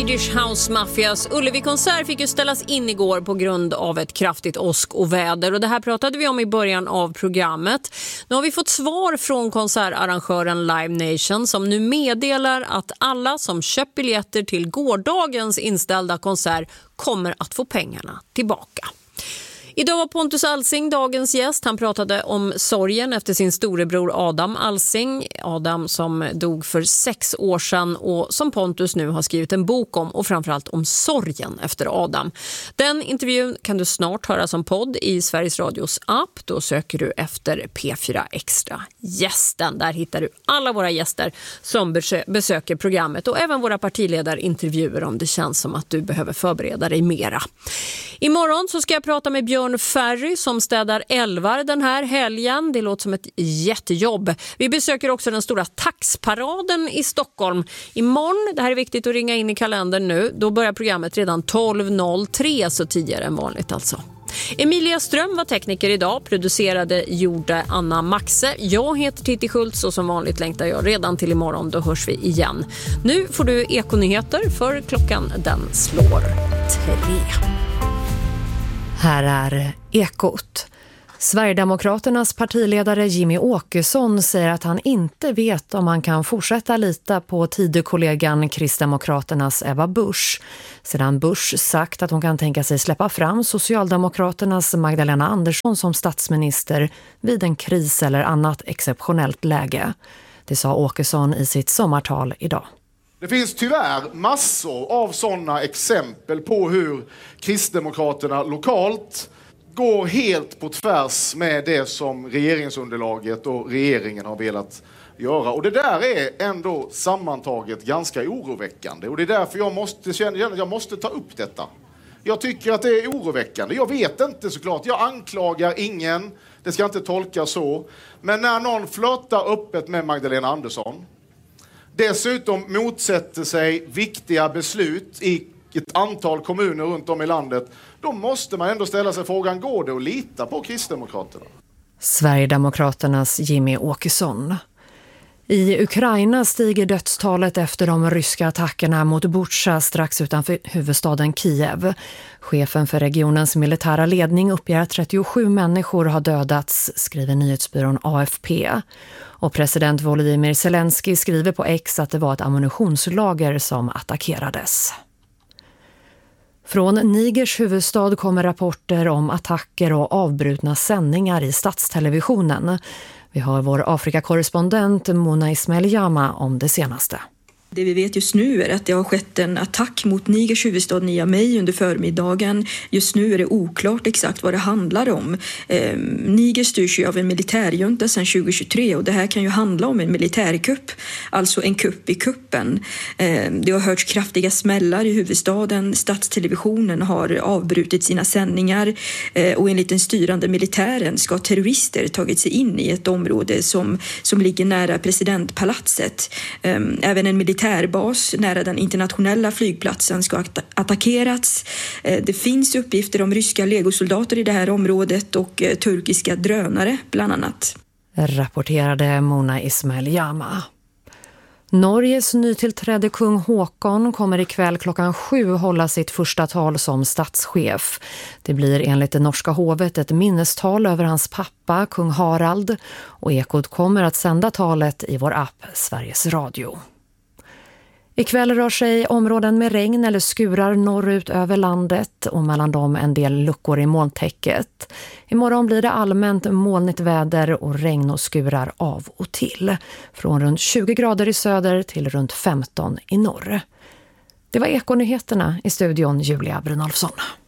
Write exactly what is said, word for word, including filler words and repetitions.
Swedish House Mafias Ullevi-konsert fick ju ställas in igår på grund av ett kraftigt åsk och väder. Och det här pratade vi om i början av programmet. Nu har vi fått svar från konsertarrangören Live Nation som nu meddelar att alla som köpt biljetter till gårdagens inställda konsert kommer att få pengarna tillbaka. Idag var Pontus Alsing dagens gäst. Han pratade om sorgen efter sin storebror Adam Alsing. Adam som dog för sex år sedan och som Pontus nu har skrivit en bok om och framförallt om sorgen efter Adam. Den intervjun kan du snart höra som podd i Sveriges Radios app. Då söker du efter P fyra Extra gästen. Där hittar du alla våra gäster som besöker programmet och även våra partiledarintervjuer om det känns som att du behöver förbereda dig mera. Imorgon så ska jag prata med Björn Ferry som städar älvar den här helgen. Det låter som ett jättejobb. Vi besöker också den stora taxparaden i Stockholm imorgon. Det här är viktigt att ringa in i kalendern nu. Då börjar programmet redan tolv noll tre, så tidigare än vanligt alltså. Emilia Ström var tekniker idag, producerade gjorde Anna Maxe. Jag heter Titti Schultz och som vanligt längtar jag redan till imorgon, då hörs vi igen. Nu får du Ekonyheter för klockan den slår tre. Här är Ekot. Sverigedemokraternas partiledare Jimmy Åkesson säger att han inte vet om han kan fortsätta lita på tidigkollegan Kristdemokraternas Ebba Busch. Sedan Busch sagt att hon kan tänka sig släppa fram Socialdemokraternas Magdalena Andersson som statsminister vid en kris eller annat exceptionellt läge. Det sa Åkesson i sitt sommartal idag. Det finns tyvärr massor av sådana exempel på hur Kristdemokraterna lokalt går helt på tvärs med det som regeringsunderlaget och regeringen har velat göra. Och det där är ändå sammantaget ganska oroväckande. Och det är därför jag måste känna att jag måste ta upp detta. Jag tycker att det är oroväckande. Jag vet inte såklart. Jag anklagar ingen. Det ska inte tolkas så. Men när någon flörtar öppet med Magdalena Andersson, dessutom motsätter sig viktiga beslut i ett antal kommuner runt om i landet, då måste man ändå ställa sig frågan, går det att lita på Kristdemokraterna? Sverigedemokraternas Jimmy Åkesson. I Ukraina stiger dödstalet efter de ryska attackerna mot Bucha strax utanför huvudstaden Kiev. Chefen för regionens militära ledning uppger att trettiosju människor har dödats, skriver nyhetsbyrån A F P. Och president Volodymyr Zelensky skriver på X att det var ett ammunitionslager som attackerades. Från Nigers huvudstad kommer rapporter om attacker och avbrutna sändningar i statstelevisionen. Vi har vår Afrikakorrespondent Mona Ismail Jama om det senaste. Det vi vet just nu är att det har skett en attack mot Nigers huvudstad Niamey under förmiddagen. Just nu är det oklart exakt vad det handlar om. Eh, Niger styrs ju av en militärjunta sedan tjugo tjugotre och det här kan ju handla om en militärkupp, alltså en kupp i kuppen. Eh, det har hörts kraftiga smällar i huvudstaden. Statstelevisionen har avbrutit sina sändningar eh, och enligt den styrande militären ska terrorister tagit sig in i ett område som, som ligger nära presidentpalatset. Eh, även en militär militärbas nära den internationella flygplatsen ska att- attackerats. Det finns uppgifter om ryska legosoldater i det här området och turkiska drönare bland annat. Rapporterade Mona Ismail Jama. Norges nytillträdde kung Håkon kommer ikväll klockan sju hålla sitt första tal som statschef. Det blir enligt det norska hovet ett minnestal över hans pappa, kung Harald, och Ekot kommer att sända talet i vår app Sveriges Radio. Ikväll rör sig områden med regn eller skurar norrut över landet och mellan dem en del luckor i molntäcket. Imorgon blir det allmänt molnigt väder och regn och skurar av och till. Från runt tjugo grader i söder till runt femton i norr. Det var Ekonyheterna, i studion Julia Brynolfsson.